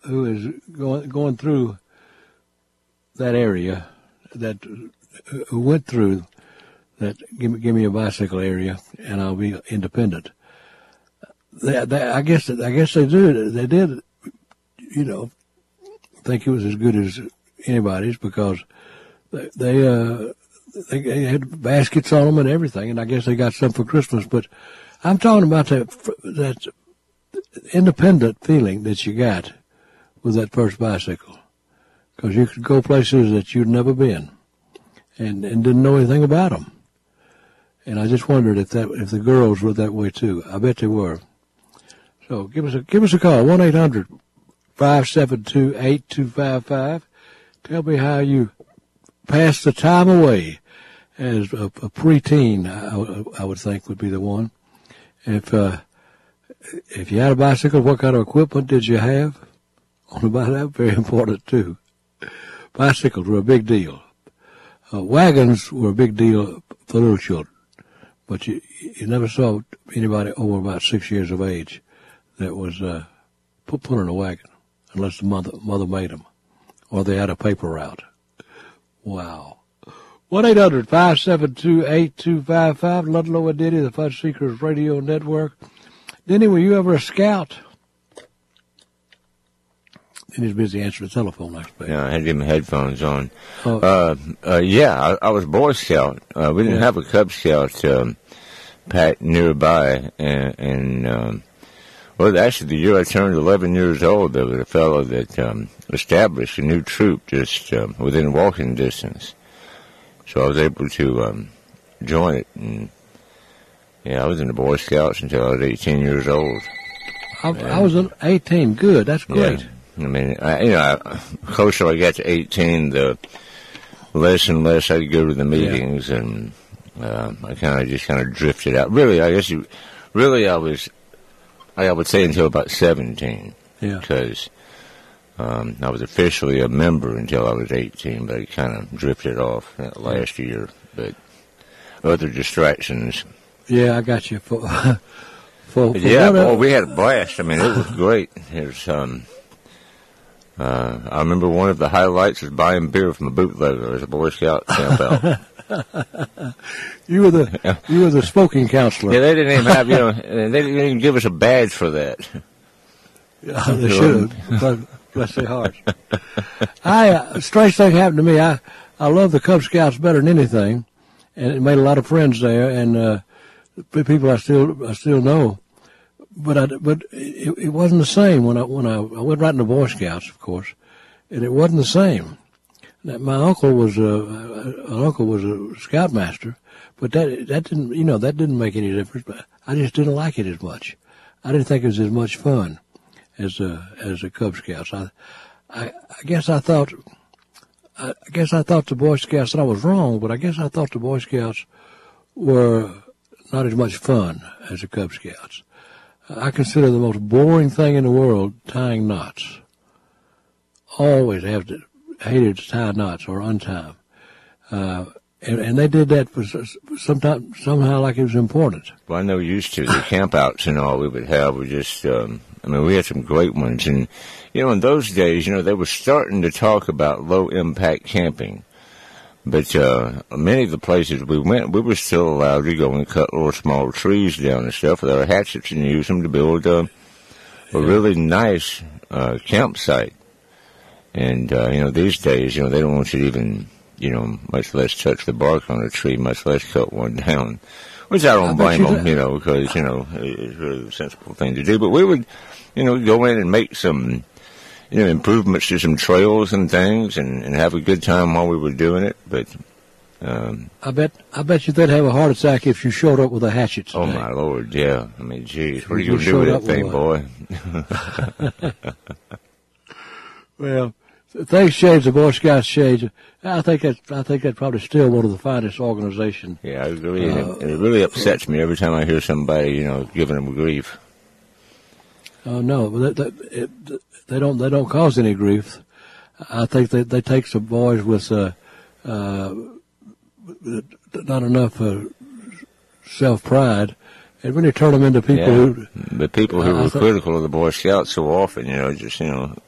who is going through that area, who went through that, give me a bicycle area, and I'll be independent. I guess they do. They did, think it was as good as anybody's, because they had baskets on them and everything, and I guess they got some for Christmas. But I'm talking about that independent feeling that you got with that first bicycle, because you could go places that you'd never been, and didn't know anything about them. And I just wondered if the girls were that way too. I bet they were. So give us a call, 1-800-572-8255. Tell me how you passed the time away as a preteen. I would think would be the one. If you had a bicycle, what kind of equipment did you have on the bicycle? Very important too. Bicycles were a big deal. Wagons were a big deal for little children, but you never saw anybody over about 6 years of age that was put in a wagon, unless the mother made them, or they had a paper route. Wow. 1-800-572-8255, Ludlow and Denny, the Fudge Seekers Radio Network. Denny, were you ever a scout? Denny's busy answering the telephone, I expect. Yeah, I had to get my headphones on. Yeah, I was Boy Scout. We didn't have a Cub Scout pack nearby, and well, actually, the year I turned 11 years old, there was a fellow that established a new troop just within walking distance. So I was able to join it. And, yeah, I was in the Boy Scouts until I was 18 years old. I was 18. Good. That's great. Yeah. I mean, the closer I got to 18, the less and less I'd go to the meetings, and I kind of drifted out. Really, I guess I would say until about 17. Yeah. Because I was officially a member until I was 18, but I kind of drifted off that last year. But other distractions. Yeah, I got you. For we had a blast. I mean, it was great. I remember one of the highlights was buying beer from a bootlegger as a Boy Scout camp out. You were the smoking counselor. Yeah, they didn't even have, they didn't even give us a badge for that. Yeah, they should have. Bless their hearts. A strange thing happened to me. I love the Cub Scouts better than anything, and it made a lot of friends there, and people I still know. But it wasn't the same when I went right into Boy Scouts, of course, and it wasn't the same. My uncle was a scoutmaster, but that didn't make any difference. But I just didn't like it as much. I didn't think it was as much fun as the Cub Scouts. I guess I thought the Boy Scouts, and I was wrong, but I guess I thought the Boy Scouts were not as much fun as the Cub Scouts. I consider the most boring thing in the world tying knots. Always hated to tie knots or untie them. And they did that for somehow like it was important. Well, I know used to the campouts and all we would have were just, we had some great ones. And, in those days, they were starting to talk about low-impact camping. But many of the places we went, we were still allowed to go and cut little small trees down and stuff with our hatchets and use them to build a really nice campsite. And, these days, they don't want you to even, much less touch the bark on a tree, much less cut one down. Which I don't blame them, because, it's really a sensible thing to do. But we would, go in and make some, improvements to some trails and things and have a good time while we were doing it. But, I bet you they'd have a heart attack if you showed up with a hatchet today. Oh, my Lord, yeah. I mean, geez, what are you going to do with that thing, boy? Well, things change, the Boy Scouts change. I think that's probably still one of the finest organizations. Yeah, I agree. It really upsets me every time I hear somebody, giving them grief. Oh no, they don't cause any grief. I think they take some boys with not enough self-pride and really turn them into people the people who were critical of the Boy Scouts so often, just